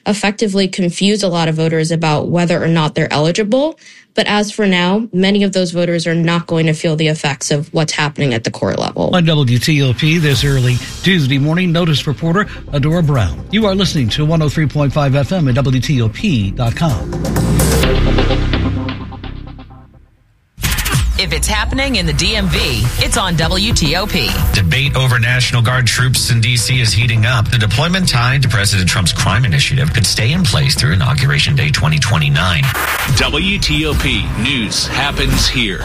effectively confuse a lot of voters about whether or not they're eligible. But as for now, many of those voters are not going to feel the effects of what's happening at the court level. On WTOP this early Tuesday morning, Notice reporter Adora Brown. You are listening to 103.5 FM at WTOP.com. If it's happening in the DMV, it's on WTOP. Debate over National Guard troops in D.C. is heating up. The deployment tied to President Trump's crime initiative could stay in place through Inauguration Day 2029. WTOP News happens here.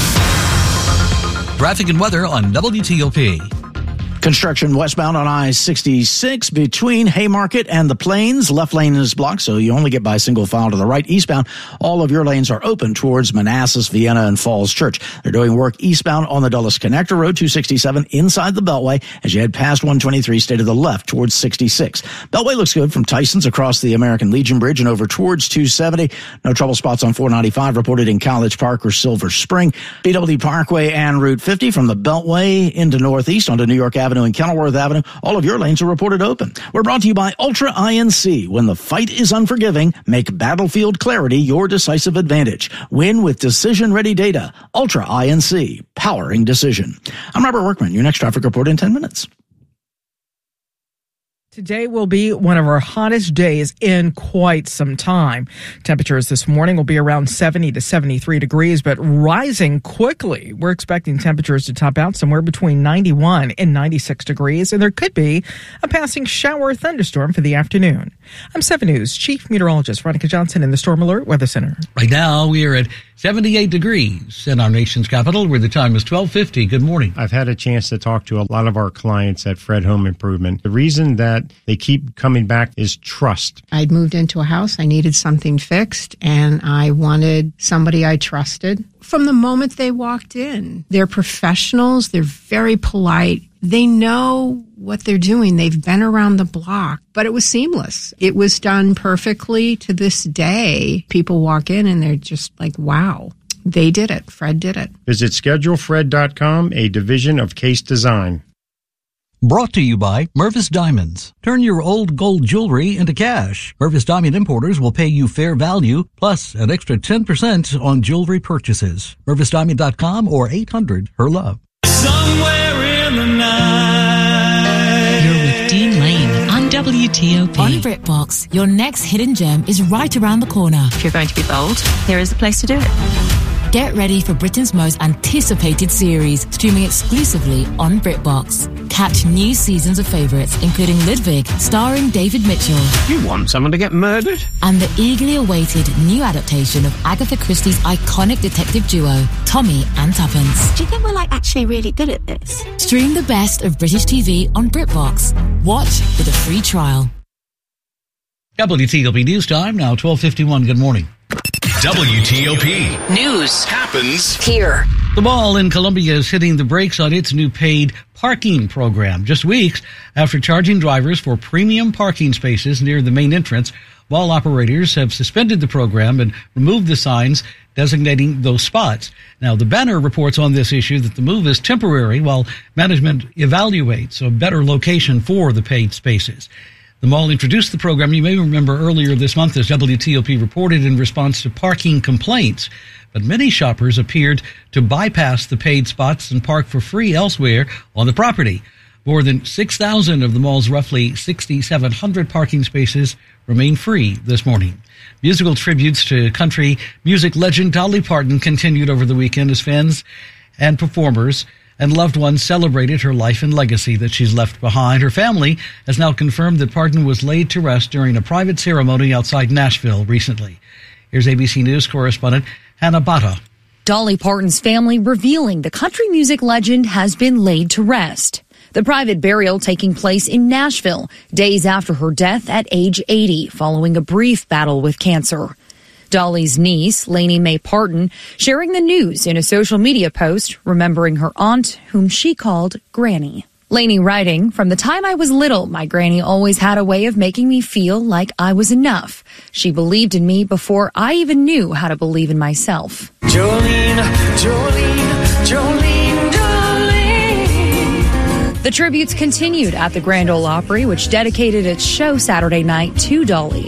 Traffic and weather on WTOP. Construction westbound on I-66 between Haymarket and the Plains. Left lane is blocked, so you only get by single file to the right. Eastbound, all of your lanes are open towards Manassas, Vienna, and Falls Church. They're doing work eastbound on the Dulles Connector Road, 267, inside the Beltway. As you head past 123, stay to the left towards 66. Beltway looks good from Tyson's across the American Legion Bridge and over towards 270. No trouble spots on 495 reported in College Park or Silver Spring. BW Parkway and Route 50 from the Beltway into Northeast onto New York Avenue and Kenilworth Avenue. All of your lanes are reported open. We're brought to you by Ultra INC. When the fight is unforgiving, make battlefield clarity your decisive advantage. Win with decision-ready data. Ultra INC, powering decision. I'm Robert Workman. Your next traffic report in 10 minutes. Today will be one of our hottest days in quite some time. Temperatures this morning will be around 70 to 73 degrees, but rising quickly. We're expecting temperatures to top out somewhere between 91 and 96 degrees, and there could be a passing shower or thunderstorm for the afternoon. I'm 7 News Chief Meteorologist Veronica Johnson in the Storm Alert Weather Center. Right now, we are at 78 degrees in our nation's capital, where the time is 12:50. Good morning. I've had a chance to talk to a lot of our clients at Fred Home Improvement. The reason that they keep coming back is trust. I'd moved into a house. I needed something fixed, and I wanted somebody I trusted. From the moment they walked in, they're professionals. They're very polite. They know what they're doing. They've been around the block, but it was seamless. It was done perfectly to this day. People walk in and they're just like, wow, they did it. Fred did it. Visit ScheduleFred.com, a division of Case Design. Brought to you by Mervis Diamonds. Turn your old gold jewelry into cash. Mervis Diamond Importers will pay you fair value, plus an extra 10% on jewelry purchases. MervisDiamond.com or 800-HER-LOVE. Somewhere in the night. You're with Dean Lane on WTOP. On BritBox, your next hidden gem is right around the corner. If you're going to be bold, here is the place to do it. Get ready for Britain's most anticipated series, streaming exclusively on BritBox. Catch new seasons of favourites, including Ludwig, starring David Mitchell. You want someone to get murdered? And the eagerly awaited new adaptation of Agatha Christie's iconic detective duo, Tommy and Tuppence. Do you think we're actually really good at this? Stream the best of British TV on BritBox. Watch with a free trial. WTOP News Time, now 12:51. Good morning. WTOP News happens here. The mall in Columbia is hitting the brakes on its new paid parking program. Just weeks after charging drivers for premium parking spaces near the main entrance, mall operators have suspended the program and removed the signs designating those spots. Now, the Banner reports on this issue that the move is temporary while management evaluates a better location for the paid spaces. The mall introduced the program, you may remember, earlier this month as WTOP reported in response to parking complaints. But many shoppers appeared to bypass the paid spots and park for free elsewhere on the property. More than 6,000 of the mall's roughly 6,700 parking spaces remain free this morning. Musical tributes to country music legend Dolly Parton continued over the weekend as fans and performers and loved ones celebrated her life and legacy that she's left behind. Her family has now confirmed that Parton was laid to rest during a private ceremony outside Nashville recently. Here's ABC News correspondent Hannah Bata. Dolly Parton's family revealing the country music legend has been laid to rest. The private burial taking place in Nashville, days after her death at age 80, following a brief battle with cancer. Dolly's niece, Lainey Mae Parton, sharing the news in a social media post, remembering her aunt, whom she called Granny. Lainey writing, "From the time I was little, my granny always had a way of making me feel like I was enough. She believed in me before I even knew how to believe in myself." Jolene, Jolene, Jolene, Jolene. The tributes continued at the Grand Ole Opry, which dedicated its show Saturday night to Dolly.